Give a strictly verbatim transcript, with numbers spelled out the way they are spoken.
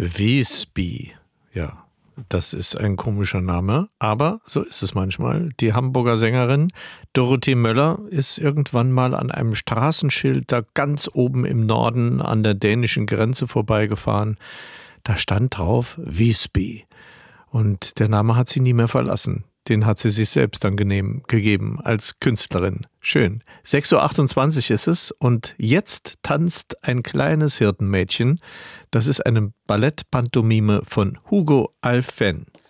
Wiesby, ja, das ist ein komischer Name, aber so ist es manchmal. Die Hamburger Sängerin Dorothee Möller ist irgendwann mal an einem Straßenschild da ganz oben im Norden an der dänischen Grenze vorbeigefahren. Da stand drauf Wiesby und der Name hat sie nie mehr verlassen. Den hat sie sich selbst dann genehm, gegeben als Künstlerin. Schön. sechs Uhr achtundzwanzig ist es und jetzt tanzt ein kleines Hirtenmädchen. Das ist eine Ballettpantomime von Hugo Alphen.